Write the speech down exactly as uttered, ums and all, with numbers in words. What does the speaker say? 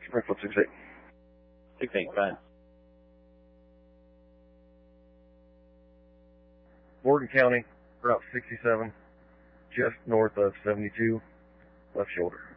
Springfield six eight. six eight, go ahead. Morgan County, Route sixty-seven, just north of seventy-two, left shoulder.